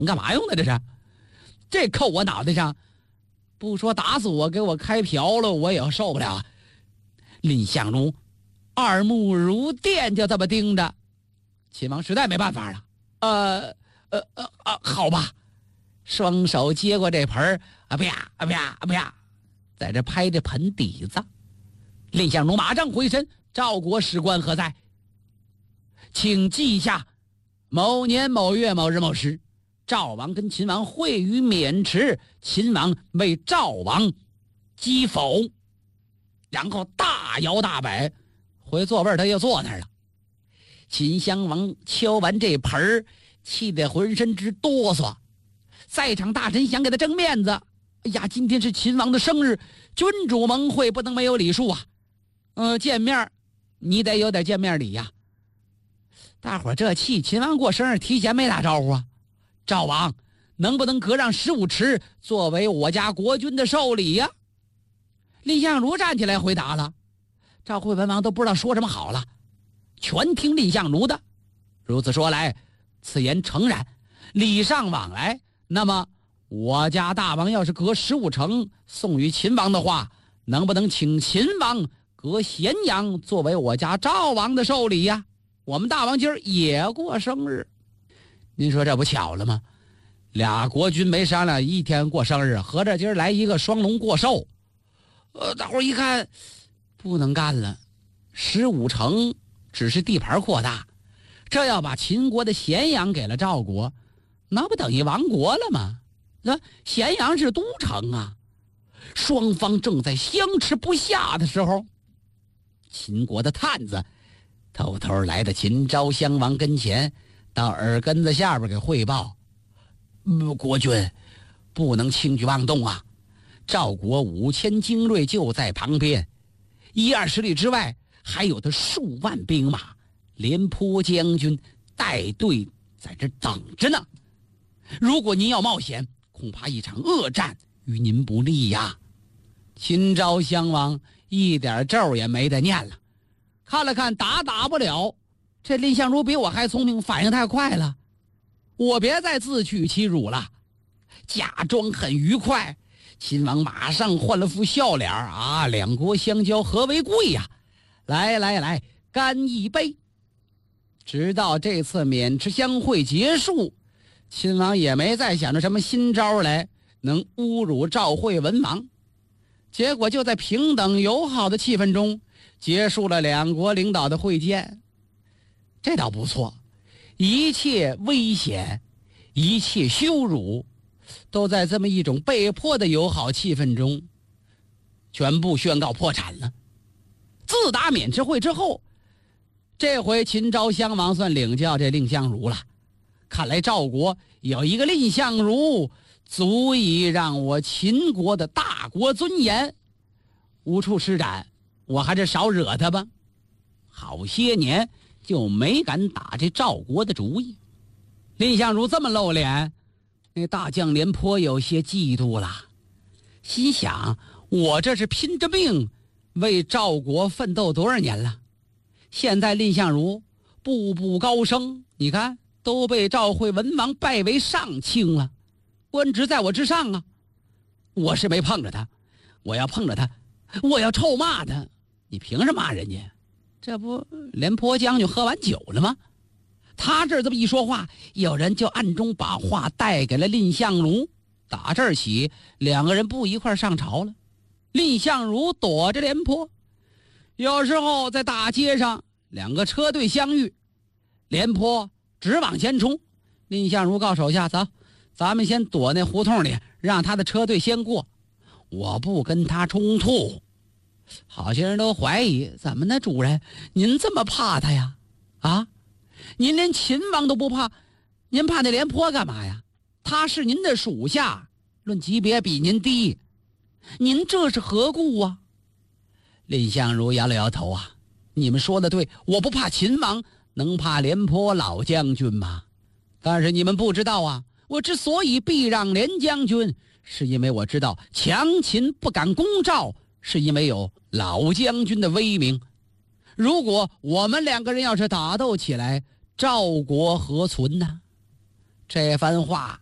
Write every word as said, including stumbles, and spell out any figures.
你干嘛用的这是？这扣我脑袋上，不说打死我，给我开瓢了，我也要受不了啊！蔺相如二目如电，就这么盯着。秦王实在没办法了，呃呃呃呃，好吧，双手接过这盆啊啪啊啪啊啪，在这拍着盆底子。蔺相如马上回身，赵国使官何在？请记下，某年某月某日某时，赵王跟秦王会于渑池，秦王为赵王击否。然后大摇大摆回座位，他又坐那儿了。秦襄王敲完这盆儿，气得浑身直哆嗦。在场大臣想给他争面子，哎呀，今天是秦王的生日，君主盟会不能没有礼数啊。呃，见面你得有点见面礼呀。大伙儿这气，秦王过生日提前没打招呼啊。赵王能不能割让十五池作为我家国君的寿礼呀？蔺相如站起来回答了。赵惠文王都不知道说什么好了，全听蔺相如的。如此说来，此言诚然，礼尚往来。那么我家大王要是割十五城送于秦王的话，能不能请秦王割咸阳作为我家赵王的寿礼呀？我们大王今儿也过生日，您说这不巧了吗？俩国君没商量，一天过生日，合着今儿来一个双龙过寿。呃，大伙儿一看不能干了，十五城只是地盘扩大，这要把秦国的咸阳给了赵国，那不等于亡国了吗？那咸阳是都城啊。双方正在相持不下的时候，秦国的探子偷偷来到秦昭襄王跟前，到耳根子下边给汇报：嗯，国君不能轻举妄动啊！赵国五千精锐就在旁边，一二十里之外还有他数万兵马，廉颇将军带队在这等着呢。如果您要冒险，恐怕一场恶战与您不利呀。秦昭襄王一点咒也没得念了，看了看打打不了，这蔺相如比我还聪明，反应太快了。我别再自取其辱了，假装很愉快。秦王马上换了副笑脸啊，两国相交何为贵呀？来来来，干一杯！直到这次渑池相会结束，秦王也没再想着什么新招来能侮辱赵惠文王。结果就在平等友好的气氛中结束了两国领导的会见。这倒不错，一切危险，一切羞辱，都在这么一种被迫的友好气氛中全部宣告破产了。自打渑池会之后，这回秦昭襄王算领教这蔺相如了。看来赵国有一个蔺相如，足以让我秦国的大国尊严无处施展，我还是少惹他吧。好些年就没敢打这赵国的主意。蔺相如这么露脸，那大将廉颇有些嫉妒了，心想我这是拼着命为赵国奋斗多少年了，现在蔺相如步步高升，你看都被赵惠文王拜为上卿了，官职在我之上啊。我是没碰着他，我要碰着他，我要臭骂他。你凭什么骂人家？这不廉颇将军喝完酒了吗？他这这么一说话，有人就暗中把话带给了蔺相如。打这儿起，两个人不一块上朝了。蔺相如躲着廉颇，有时候在大街上两个车队相遇，廉颇直往前冲，蔺相如告手下走，咱们先躲那胡同里，让他的车队先过，我不跟他冲突。好些人都怀疑，怎么呢主人，您这么怕他呀？啊，您连秦王都不怕，您怕那廉颇干嘛呀？他是您的属下，论级别比您低，您这是何故啊？蔺相如摇了摇头啊，你们说的对，我不怕秦王，能怕廉颇老将军吗？但是你们不知道啊，我之所以避让廉将军，是因为我知道强秦不敢攻赵，是因为有老将军的威名。如果我们两个人要是打斗起来，赵国何存呢？这番话